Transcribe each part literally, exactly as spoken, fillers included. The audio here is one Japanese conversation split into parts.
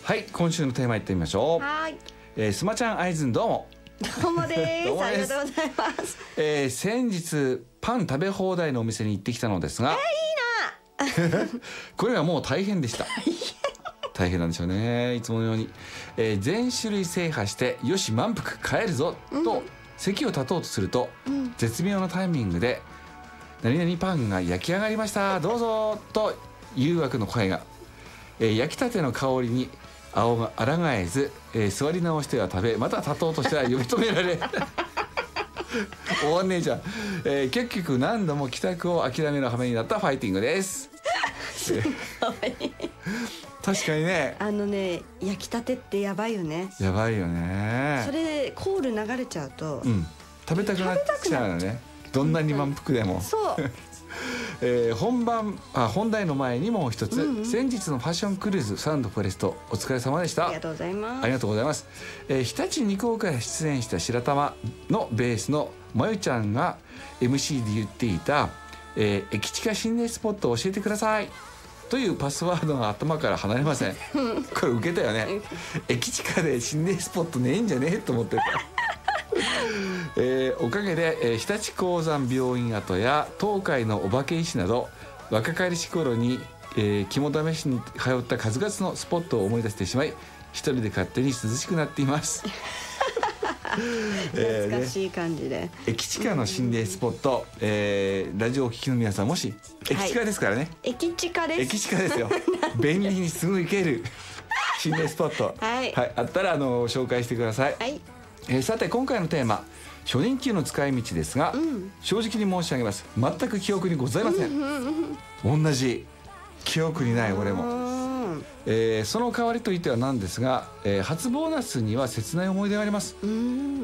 はい、今週のテーマいってみましょう。 はい、 えー、スマちゃんアイズンどうも。 どうもです。 どうもです。 ありがとうございます。 えー、先日パン食べ放題のお店に行ってきたのですが、 えー、いいな。 これはもう大変でした。大変なんでしょうね、いつものように、えー、全種類制覇してよし満腹帰るぞと、うん、席を立とうとすると、うん、絶妙なタイミングで何々パンが焼き上がりましたどうぞと誘惑の声が、えー、焼きたての香りに青が抗えず、えー、座り直しては食べまた立とうとしたら呼び止められ終わんねえじゃん、えー、結局何度も帰宅を諦める羽目になったファイティングです。すごい確かにね、 あのね、焼きたてってやばいよね。 やばいよね。 それでコール流れちゃうと、 うん、食べたくなっちゃうよね、どんなに満腹でも。 そうえー、本番あ本題の前にもう一つ、うんうん、先日のファッションクルーズサンドフォレストお疲れ様でした。 ありがとうございます。 ありがとうございます、えー、日立二高から出演した白玉のベースのまゆちゃんが エムシー で言っていた、えー、駅近心霊スポットを教えてくださいというパスワードが頭から離れませんこれ受けたよね駅近で心霊スポットねえんじゃねえと思ってたえー、おかげで、えー、日立鉱山病院跡や東海のお化け石など若かりし頃に、えー、肝試しに通った数々のスポットを思い出してしまい一人で勝手に涼しくなっています懐かしい感じで、 えーね、駅近の心霊スポット、えー、ラジオをお聞きの皆さんもし駅近ですからね、はい、 駅近です駅近ですよ便利にすぐ行ける心霊スポット、 はいはい、あったらあの紹介してください、はい。えー、さて今回のテーマ初任給の使い道ですが、うん、正直に申し上げます全く記憶にございません、うんうんうん、同じ記憶にない俺も、えー、その代わりといってはなんですが、えー、初ボーナスには切ない思い出があります、うん、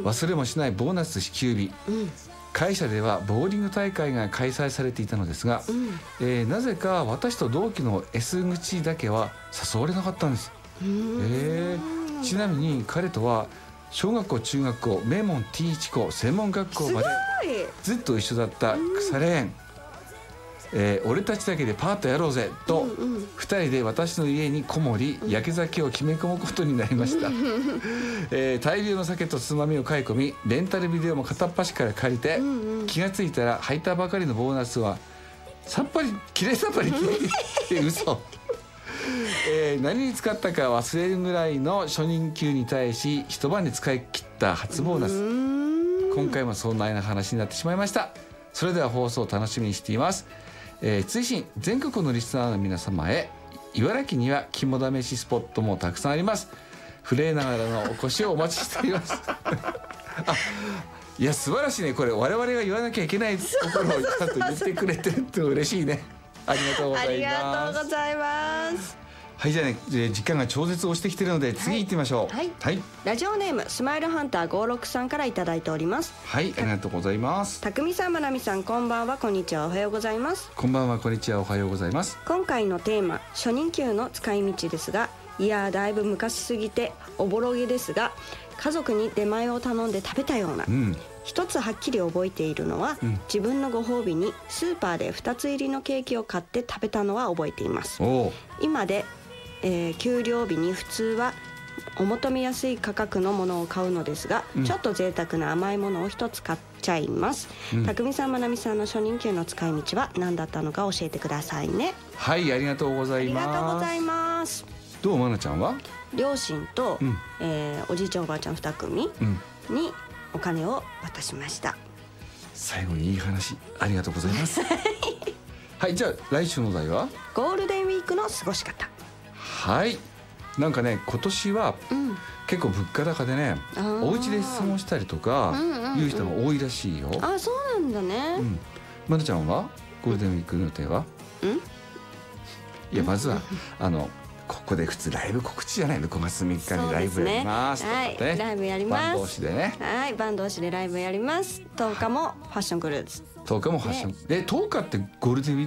忘れもしないボーナス支給日、うん、会社ではボーリング大会が開催されていたのですが、うん、えー、なぜか私と同期の S 口だけは誘われなかったんです、えー、ちなみに彼とは小学校中学校名門 T 一校専門学校までずっと一緒だった腐れ縁、えー、俺たちだけでパーッとやろうぜと、うんうん、ふたりで私の家にこもり、うん、焼け酒を決め込むことになりました、えー、大量の酒とつまみを買い込みレンタルビデオも片っ端から借りて、うんうん、気がついたら入ったばかりのボーナスはさっぱりきれいさっぱりって嘘えー、何に使ったか忘れるぐらいの初任給に対し一晩で使い切った初ボーナス、今回もそんなような話になってしまいました。それでは放送を楽しみにしています、えー、追伸全国のリスナーの皆様へ、茨城には肝試しスポットもたくさんあります。震えながらのお越しをお待ちしていますあ、いや素晴らしいね、これ我々が言わなきゃいけないところをちゃんと言ってくれてるって嬉しいね。ありがとうございます。 ありがとうございます。 はい、じゃあね、時間が超絶押してきてるので次行ってみましょう。 はい、はい、ラジオネームスマイルハンターごじゅうろくさんからいただいております。 はい、ありがとうございます。 たくみさん、まなみさん、こんばんは、こんにちは、おはようございます。 こんばんは、こんにちは、おはようございます。 今回のテーマ初任給の使い道ですが、いやだいぶ昔すぎておぼろげですが、家族に出前を頼んで食べたような、うん、一つはっきり覚えているのは、うん、自分のご褒美にスーパーでふたつ入りのケーキを買って食べたのは覚えています。今で、えー、給料日に普通はお求めやすい価格のものを買うのですが、うん、ちょっと贅沢な甘いものを一つ買っちゃいます、うん、たくみさん、まなみさんの初任給の使い道は何だったのか教えてくださいね。 はい、ありがとうございます。 ありがとうございます。 どう、まなちゃんは両親と、うん、えー、おじいちゃんおばあちゃんに組にお金を渡しました、うん、 最後にいい話ありがとうございますはい、じゃあ来週の題はゴールデンウィークの過ごし方。 はい、なんかね、今年は、うん、結構物価高でね、お家で質問したりとかいう人が多いらしいよ。 あ、そうなんだね、うん、 まなちゃんはゴールデンウィークの予定は、うん、いやまずはあのここで普通ライブ告知じゃないの、ごがつみっかにライブやりますとかね、 はい、ライブやります、 バン同士でね、 はい、バン同士でライブやります。とおかもファッションクルーズ、 とおかもファッション、ね、でとおかってゴールデンウィーク